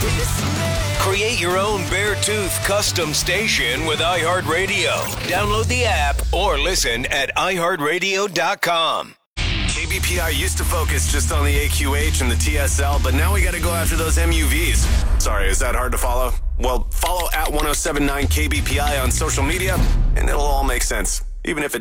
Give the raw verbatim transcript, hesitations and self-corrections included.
Create your own Beartooth custom station with iHeartRadio. Download the app or listen at i heart radio dot com. K B P I used to focus just on the A Q H and the T S L, but now we got to go after those M U Vs. Sorry, is that hard to follow? Well, follow at ten seventy-nine K B P I on social media, and it'll all make sense, even if it